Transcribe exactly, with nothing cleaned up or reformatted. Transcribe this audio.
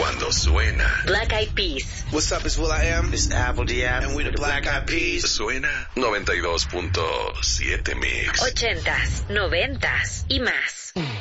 cuando suena. Black Eyed Peas. What's up, it's will.i.am. It's Apple D M. And we're the Black Eyed Peas. Suena noventa y dos punto siete Mix. Ochentas, noventas y más.